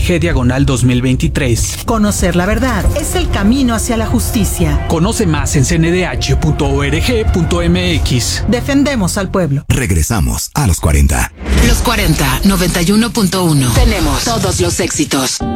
cndh/2023. Conocer la verdad es el camino hacia la justicia. Conoce más en cndh.org.mx. Defendemos al pueblo. Regresamos a los 40. Los 40, 91.1. Tenemos todos los éxitos.